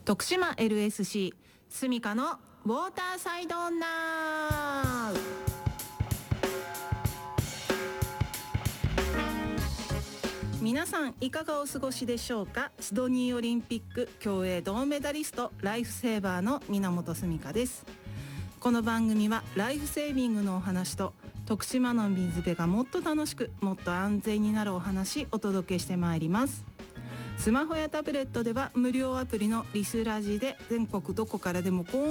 徳島 LSC スミカのウォーターサイド女。皆さんいかがお過ごしでしょうか。シドニーオリンピック競泳銅メダリスト、ライフセーバーの源スミカです。この番組はライフセービングのお話と徳島の水辺がもっと楽しくもっと安全になるお話お届けしてまいります。スマホやタブレットでは無料アプリのリスラジで全国どこからでも